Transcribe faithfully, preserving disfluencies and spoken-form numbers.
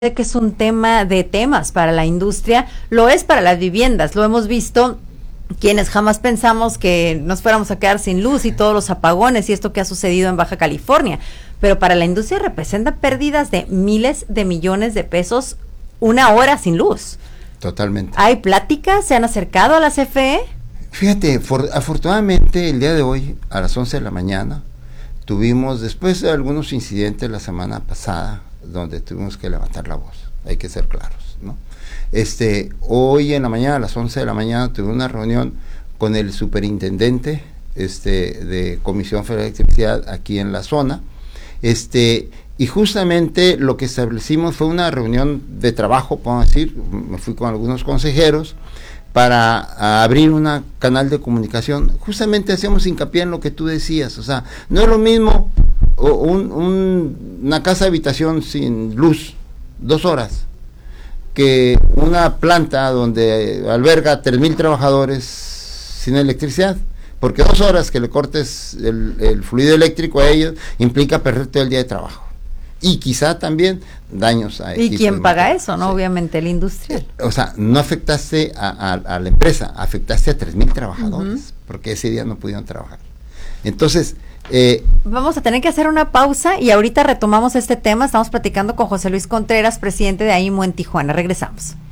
que es un tema de temas para la industria, lo es para las viviendas, lo hemos visto quienes jamás pensamos que nos fuéramos a quedar sin luz y todos los apagones y esto que ha sucedido en Baja California, pero para la industria representa pérdidas de miles de millones de pesos una hora sin luz. Totalmente. ¿Hay pláticas? ¿Se han acercado a la C F E? Fíjate, for, afortunadamente el día de hoy a las once de la mañana tuvimos, después de algunos incidentes la semana pasada, donde tuvimos que levantar la voz, hay que ser claros, ¿no? Este, hoy en la mañana, a las once de la mañana, tuve una reunión con el superintendente este, de Comisión Federal de Electricidad aquí en la zona, este, y justamente lo que establecimos fue una reunión de trabajo, podemos decir, me fui con algunos consejeros, para abrir un canal de comunicación. Justamente hacíamos hincapié en lo que tú decías, o sea, no es lo mismo un, un, una casa de habitación sin luz, dos horas, que una planta donde alberga tres mil trabajadores sin electricidad, porque dos horas que le cortes el, el fluido eléctrico a ellos implica perder todo el día de trabajo. Y quizá también daños a ¿Y quién paga eso, no? Sí. Obviamente el industrial. Eh, o sea, no afectaste a, a, a la empresa, afectaste a tres mil trabajadores, uh-huh. porque ese día no pudieron trabajar. Entonces, eh, vamos a tener que hacer una pausa y ahorita retomamos este tema. Estamos platicando con José Luis Contreras, presidente de AIMO en Tijuana. Regresamos.